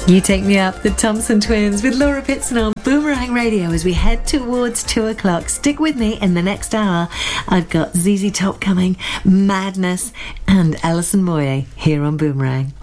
You Take Me Up, the Thompson Twins with Laura Pitson on Boomerang Radio as we head towards 2 o'clock. Stick with me in the next hour. I've got ZZ Top coming, Madness, and Alison Moyet here on Boomerang.